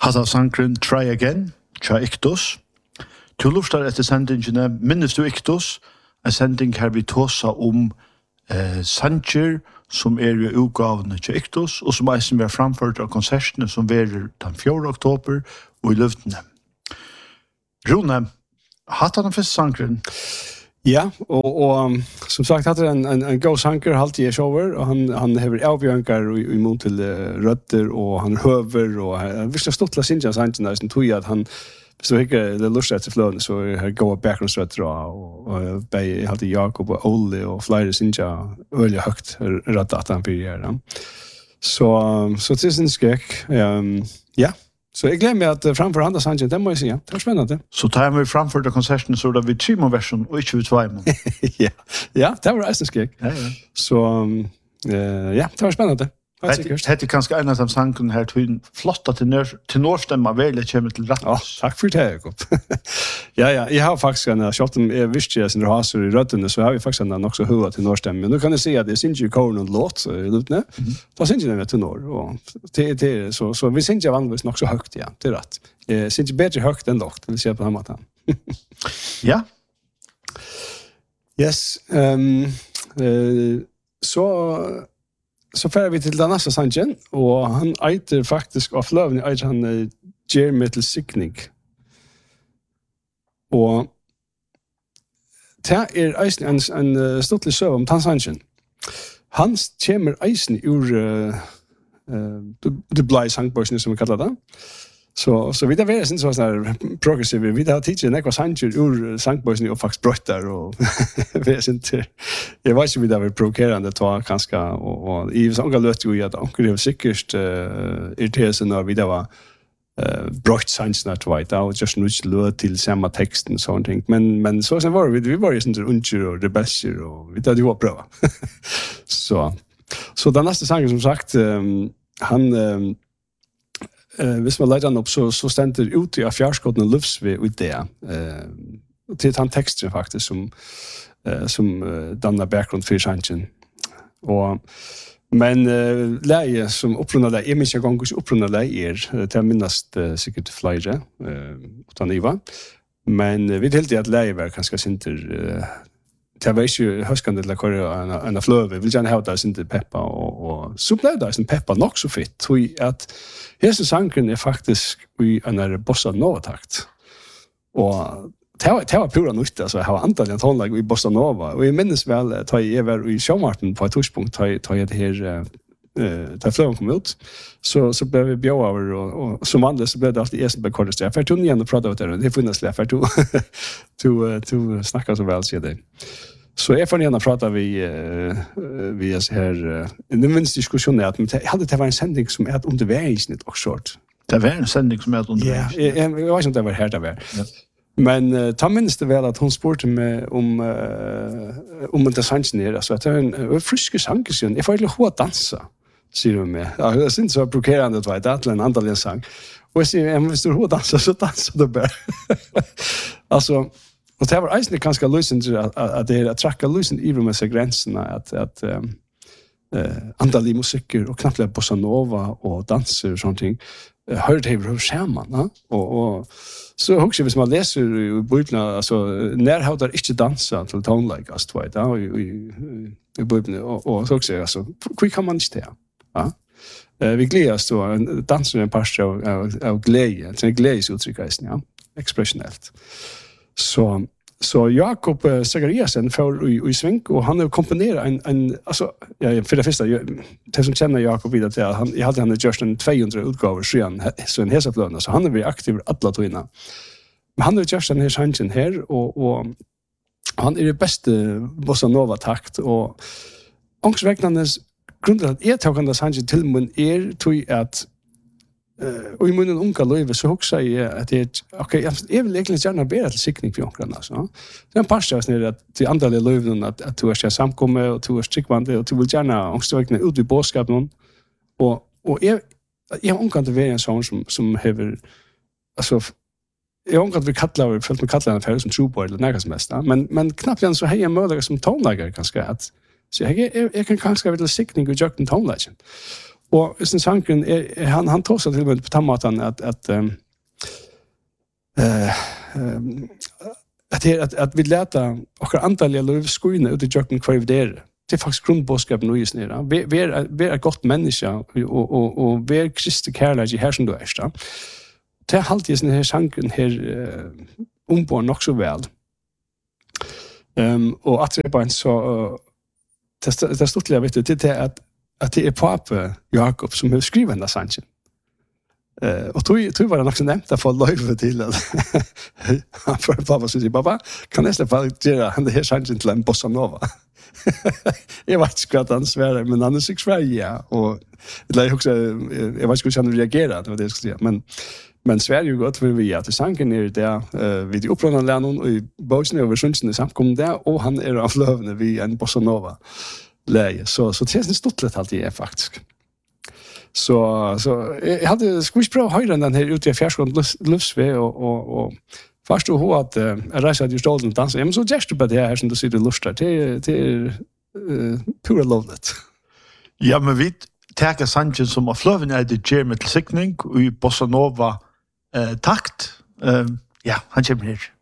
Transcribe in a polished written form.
Hata sankren Try Again, tja Iktus. Til luftar etter sendingene minnes du Iktus, en sending her vi tåsa sanger som i utgavene til Iktus, og som eisen vi har framført av konsertene som verer den 4. oktober og i Løvdene. Rune, hata den første sankren? Ja, og som sagt hadde en god sanger alltid i showet, og han hever avbjørnkar i mån til røtter, og han høver, og han visste stått til å synge sangene, som tog at han, hvis du ikke det lurer etter fløvene, så er det gode bakgrunnsrøtter, og jeg hadde Jakob og Ole, og flere synge øyelig høyt rødt at han blir gjøre. Så til sin skrekk, ja. Så jeg glemmer at framfor andre sangen, det må jeg si, ja. Det var spennende. Så tar vi framfor det konserten, så er vi 3-version, og ikke vi 2. Ja, det var eisen skrekk. Så, ja, det var spennende. Det kanskje en av de sangene her, flotta til nårstemma, veldig kommer til rett. Takk for det, Jakob. Ja, jeg har faktisk selv om jeg visste jeg sin raser i røttene, så har vi faktisk nok så høyere til nårstemma. Men nå kan jeg si at jeg synes ikke kåren og låt i luttene, da synes jeg det til når. Så vi synes jeg vanligvis nok så høyt, ja, det er rett. Jeg synes ikke bedre høyt enn låt, det vil si på den måten. Ja. Yes. Så færer vi til den neste sangen, og han eiter faktisk av fløven, eiter han Gjer meg til sikning. Og det er eisen en stortlig søv om den sangen. Han kommer eisen ur det blei sangbørsene, som vi kallar det. Så vi da være sin sånn progressive, vi da har tidligere nekva sanger ur sangbøysene og faktisk brøttar og være sin til. Jeg vet ikke vi da var provokerende ta kanskje, og i sånne løt jo at onker det var sikkert irriteret seg når vi da var brøtt sanger til veit, og just nødt løt til samme teksten og sånne ting. Men så var vi var jo sånn til unger og rebelser, og vi da hadde jo prøva. Så den neste sangen som sagt, han hvis man leider han opp, så stender ut i fjærskåten og løvsved ut det. Til han teksten faktisk, som danner bakgrunn for sangen. Men leie som opprunner leie, jeg minns jeg ganger ikke opprunner leie til å minnast sikkert flere, utan Iva. Men vi delte at leie var kanskje sinter det var ikke høskende til å køre en av fløve. Jeg vil gjerne ha det sin peppa, og så ble det sin peppa nok så fitt. Tror at hese sangen er faktisk i en bossa nova-takt. Og det var pura nytt, altså jeg har antall en tonlag i bossa nova. Og jeg minnes vel, da jeg var i Sjømarten på et torspunkt, da jeg det her da fløven kom ut, så ble vi bjør over, og som andre så ble det alltid jeg som ble kortest. Jeg fikk igjen og prate om det, det er funnet slik, for du snakker så vel, sier det. Så jeg får igjen og prate vi her, den minste diskusjonen er at jeg hadde det var en sending som er underveisnitt og short. Det var en sending som er underveisnitt? Ja, jeg vet ikke om det var her det var. Men ta minst det vel at hun spurte meg om den sangen her, altså at det var en friske sanger, sier hun. Jeg får egentlig hva dansa, sier hun meg. Jeg synes det var provokerende, det var en andal sang. Og jeg sier, hvis du hva dansa, så dansa du bare. Altså, og det var eisende ganske løsende at det er å trakka løsende i med seg grensene, at andal i musikker og knappt bossa nova og danser og sånne ting, hører det over skjermen, og så husker hvis man leser i Bibelen, altså, nærhavdar ikke dansa til tonelike, i Bibelen, og så husker jeg, altså, hvor kan man ikke det? Ja? Vi gleder oss til danser en par av glede, en gledesuttrykk, ja, ekspressionelt. Så Jakob Zachariasen får i sving, og han har komponeret altså, for det første, de som kjenner Jakob videre til, jeg hadde han gjort en 200 utgaver, så en hesaflønne, så han har vært aktiv alle togene. Men han har gjort denne sangen her, og han er det beste bossa nova-takt, og ångsvekkende grunnen til at jeg tok denne sangen til min tog at og i munnen unga løyve så husker jeg at jeg vil egentlig gjerne bedre til sikning for ångrene. Det er en par steder at til andre løyven at du er samkommet, og du er strikkvande, og du vil gjerne ångstvekkende ut i båtskapen. Og jeg har unga til å være en sånn som hever, altså, jeg har unga til å følt meg kattler en affære som trobor eller nærkast mest, men knappt igjen så har jeg mulighet som tonelager kanskje, så jeg kan kanskje være til sikning og gjøre den tonelagen. Och sen sanken han tog sig till med på tamatan att vi lärta och antal liv skoina ut i jocken kvar där. Det är faktiskt grundbudskapen nu just nere. Vi är ett gott människa och vi är kristna kärlek här som du är. Det är alltid sån här sanken här ombord nog så väl. Och att det bara så det stort jag vet det är att det är pappa Jakob som har skrivit den där sanken. Och tog var det också nämnt att få löjve till att för pappa så säger pappa kan nästan få göra det här sanken till en bossa nova. Jag vet inte att han svär men han är sig svär ja och det också jag vet inte hur han reagerar det var det jag skulle säga men Sverige ju gott för vi att sanken är där vid upprörande lärnon och i bosen över sundsne samkom där och han är av lövne vi en bossa nova läge så det är stort lätt alltid är faktiskt så jag hade skulle bra höra den här ute i fjärskon lufsve och först då att jag resa just då den dansa men så just på det här som du ser det lustar det är pure lovligt. Ja men vi tar Sanchez som av flöven är det ger med signing och i bossa nova takt ja han kommer här